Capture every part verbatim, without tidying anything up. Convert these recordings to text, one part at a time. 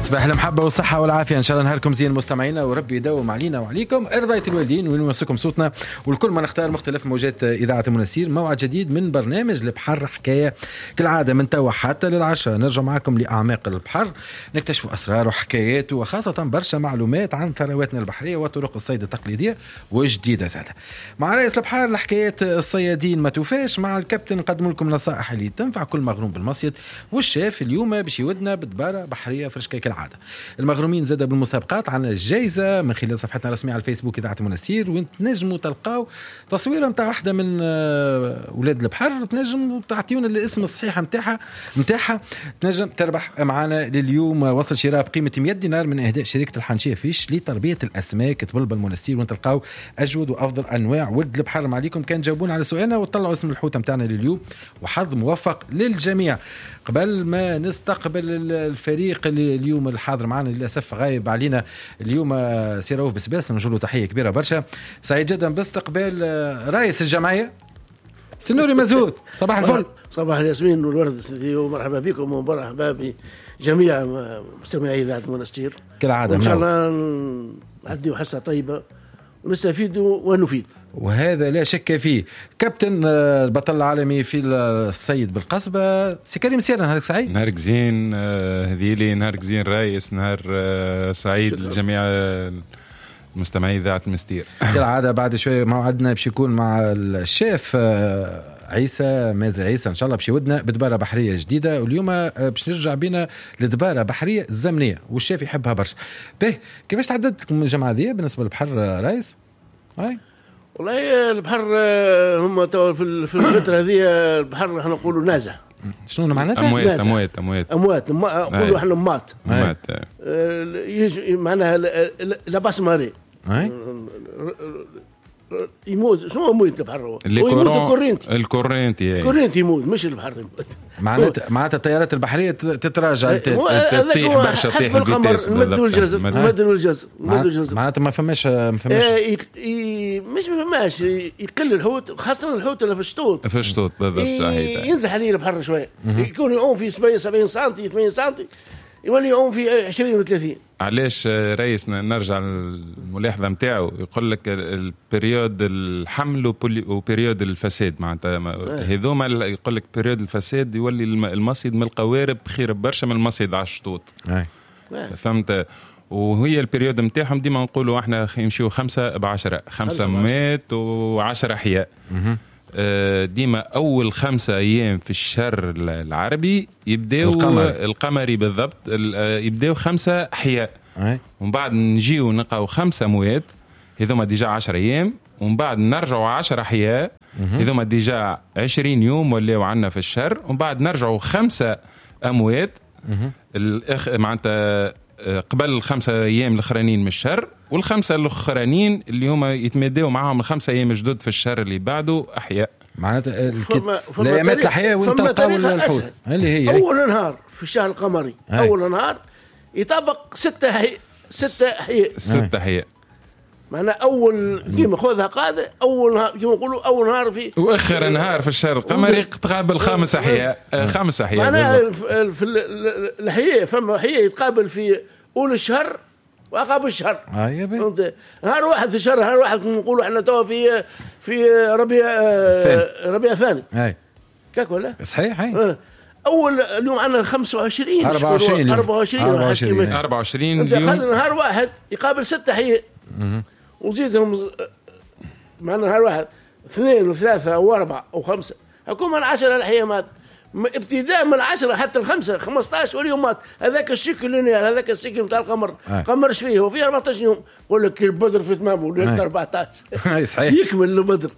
صباح المحبة والصحة والعافية، إن شاء الله نهاركم زين مستمعينا، وربي يدوم علينا وعليكم رضاية الوالدين وينوسكم صوتنا، والكل ما نختار مختلف موجات إذاعة المناسير. موعد جديد من برنامج البحر حكاية، كالعادة من توا حتى للعشرة نرجع معكم لأعماق البحر، نكتشف أسرار وحكايات وخاصة برشا معلومات عن ثرواتنا البحرية وطرق الصيد التقليدية وجديدة زادة. مع رئيس البحر الحكايات الصيادين ما توفاش، مع الكابتن نقدم لكم نصائح اللي تنفع كل مغروم بالمصيد، والشاف اليوم باش يودنا بدبارة بحرية فرشكة كالعادة. المغرومين زاد بالمسابقات عن الجائزة من خلال صفحتنا الرسمية على الفيسبوك إذاعة المناسير، وين تنجموا تلقاو تصويرة متاع واحدة من أولاد البحر، تنجم تعطيونا الاسم الصحيح متاعها متاعها تنجم تربح معنا لليوم وصل شراء بقيمة مئة دينار من إهداء شركة الحنشية فيش لتربية الأسماك تبلبل المناسير، وين تلقاو أجود وأفضل أنواع ولد البحر. ما عليكم كان جاوبونا على سؤالنا وطلعوا اسم الحوتة متاعنا لليوم، وحظ موفق للجميع. قبل ما نستقبل الفريق اللي اليوم الحاضر معنا للأسف غايب علينا اليوم سي رؤوف بسباس، نقول له تحية كبيرة برشا، سعيد جدا باستقبال رئيس الجمعية سنوري مزهود. صباح الفل. صباح الياسمين والورد، ومرحبا بكم ومرحبا بجميع مستمعي إذاعة المنستير كالعادة، إن شاء الله نعدي حصة طيبة ونستفيد ونفيد، وهذا لا شك فيه. كابتن البطل العالمي في الصيد بالقصبة سي كريم سيرة، نهارك سعيد. نهارك زين هذه لي، نهارك زين رئيس، نهار سعيد لجميع المستمعين إذاعة المنستير. كالعادة بعد شوية موعدنا باش يكون مع الشيف عيسى مازن عيسى، ان شاء الله باش يودنا بدبارة بحرية جديدة، واليوم باش نرجع بينا لدبارة بحرية الزمنية والشيف يحبها برشا. باهي، كيفاش تعددتكم الجمعة دي بالنسبة للبحر رئيس؟ هاي والله البحر هم في في الفترة هذه البحر احنا نقولوا نازع. شنو معناتها؟ أموات أموات أموات أموات نقولوا احنا مات مات معناها لباس ماري يموت. شنو يموت البحر؟ يموت الكورنتي. الكورنتي الكورنتي يموت، مش البحر يموت. معناتها معناتها الطيارات البحرية تتراجع، تطيح برشا، تطيح بالفيتاس، مد والجزر مد والجزر معناتها ما فماش ما فماش مش ما فماش يقل الحوت، خاصة الحوت اللي في الشطوط في الشطوط بالضبط صحيح، ينزح عليه البحر شوية، يكون يعوم في سبعين سنتي ثمانين سنتي، يولي يعوم في عشرين وثلاثين. علاش رئيسنا نرجع للملاحظة متاعه يقول لك البريود الحمل وبريود الفساد، معناتها هذوما يقول لك بريود الفساد يولي المصيد من القوارب خير برشا من المصيد على الشطوط، فهمت؟ وهي البريود متاعهم ديما نقولوا احنا يمشيوا خمسة بعشرة، خمسة مات وعشرة أحياء. ديما أول خمسة أيام في الشهر العربي يبدأوا القمري, القمري بالضبط، يبدأوا خمسة أحياء، ومن بعد نجيو نلقاو خمسة موات، هذوما ديجا عشر أيام، ومن بعد نرجعوا عشر أحياء، هذوما ديجا عشرين يوم ولاو عنا في الشهر، ومن بعد نرجعوا خمسة أموات الأخ معناتها قبل الخمسة أيام الأخرانيين من الشهر، والخمسة الأخرانيين اللي هما يتمدوا معهم الخمسة أيام جدد في الشهر اللي بعده أحياء. معناتها الأيامات الأحياء وين تلقاو الحوت اللي هي أول نهار في الشهر القمري، أول نهار يطبق ستة هي ستة أحياء ستة أحياء معنا أول كيما خذها قاعدة، أول نهار كيما نقولوا أول نهار في، وآخر نهار في الشهر القمري تقابل خمس أحياء خمس أحياء معنا في الأحياء، فما أحياء يتقابل في أول الشهر وأقابل الشهر. آه يا بي. نهار واحد في الشهر، نهار واحد نقولوا إحنا توا في في ربيع ربيع ثاني. أي. كاك ولا؟ صحيح هاي. أول اليوم عندنا خمسة وعشرين أربعة وعشرين أربعة وعشرين أربعة وعشرين اليوم. نهار واحد يقابل ستة أحياء. وزيدهم معنا نهار واحد اثنين وثلاثة وأربعة وخمسة، هكون من عشرة الأحياء مات، ابتداء من عشرة حتى الخمسة خمستاشر واليوم مات. هذاك الشكل لينير، هذاك الشكل متاع القمر قمرش فيه وفيه أربعتاشر يوم، يقول لك البدر في تمامه وليلة أربعتاشر صحيح يكمل البدر،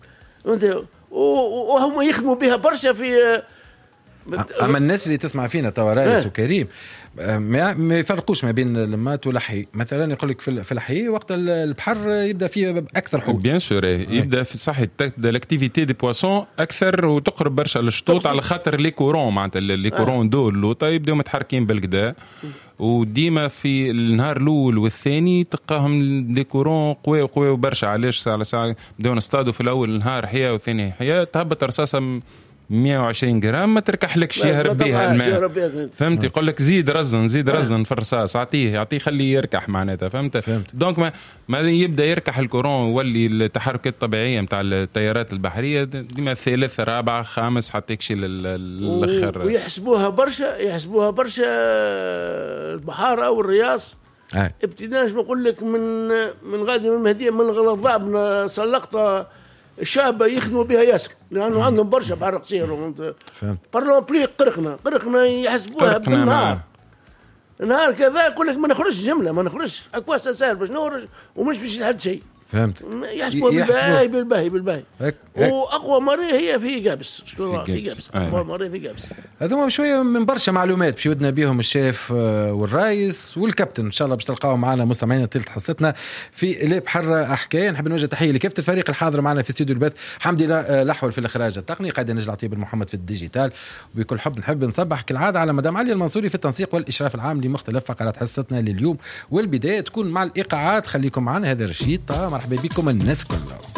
وهم يخدموا بها برشا في. أما الناس اللي تسمع فينا توا رئيس وكريم ما يفرقوش ما بين المات والحي، مثلا يقول لك في الحي وقت البحر يبدا فيه اكثر حوت، بيان سور يبدا في صحيح تبدا لاكتيفيتي دي بواسون اكثر وتقرب برشا للشطوط، على خاطر لي كورون معناتها لي كورون دول اللوطه يبداو متحركين بالكدا، وديما في النهار الاول والثاني تلقاهم لي كورون قوي قوي برشا. علاش على ساعه بداو نصطادوا في الاول النهار حياه والثاني حياه، تهبط رصاصه مية وعشرين جرام ما تركح لك شي يهرب بها الماء، فهمت؟ يقول لك زيد رزن زيد رزن في الرصاص، اعطيه اعطيه خليه يركح معناتها، فهمت؟ فهمت. دونك ما, ما يبدا يركح الكورون ويولي التحركات الطبيعيه نتاع التيارات البحريه ديما ثالث رابع خامس حتى يكشي للاخر. ويحسبوها برشا يحسبوها برشا البحاره او الرياض ابتداء نقول لك من من غادي من المهديه من الغضاب من سلقطه الشابه يخدموا بها ياسر لانه عندهم برشا بحر قصير. فهمت. بارلون بلي قرقنا قرقنا يحسبوها بالنهار نهار كذا يقول لك ما نخرجش جمله ما نخرجش اكواس سهل باش نخرج ومش باش لحد شيء. فهمت. يحسبوها بالباهي بالباهي بالباهي واقوى مريه هي في قابس في قابس اقوى مريه في قابس. هذوما شويه من برشا معلومات باش يودنا بيهم الشيف والرئيس والكابتن ان شاء الله باش تلقاو معنا مستمعينا ثلث حصتنا في لي بحر حكايه. نحب نوجه تحيه لكافه الفريق الحاضر معنا في استوديو البث، حمدي لحول في الاخراج التقني، قاعد نجي العطيب محمد في الديجيتال، وبكل حب نحب نصبح كالعاده على مدام علي المنصوري في التنسيق والاشراف العام لمختلف فقرات حصتنا لليوم، والبدايه تكون مع الايقاعات. خليكم معنا، هذا رشيد طه، مرحبا بكم الناس كلها.